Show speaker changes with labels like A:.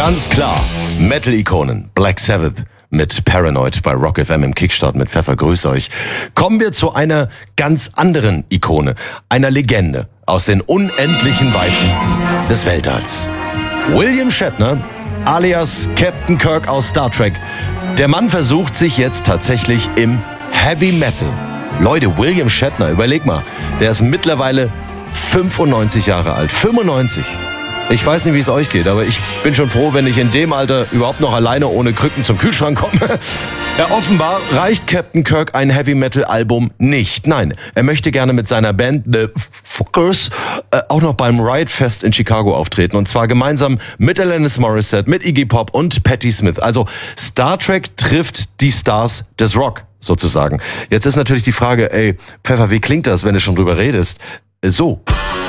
A: Ganz klar, Metal-Ikonen, Black Sabbath mit Paranoid bei Rock FM im Kickstart mit Pfeffer, grüß euch. Kommen wir zu einer ganz anderen Ikone, einer Legende aus den unendlichen Weiten des Weltalls. William Shatner, alias Captain Kirk aus Star Trek. Der Mann versucht sich jetzt tatsächlich im Heavy Metal. Leute, William Shatner, überleg mal, der ist mittlerweile 95 Jahre alt. 95. Ich weiß nicht, wie es euch geht, aber ich bin schon froh, wenn ich in dem Alter überhaupt noch alleine ohne Krücken zum Kühlschrank komme. Ja, offenbar reicht Captain Kirk ein Heavy-Metal-Album nicht. Nein, er möchte gerne mit seiner Band The Fuckers auch noch beim Riot Fest in Chicago auftreten. Und zwar gemeinsam mit Alanis Morissette, mit Iggy Pop und Patti Smith. Also Star Trek trifft die Stars des Rock sozusagen. Jetzt ist natürlich die Frage, Pfeffer, wie klingt das, wenn du schon drüber redest? So.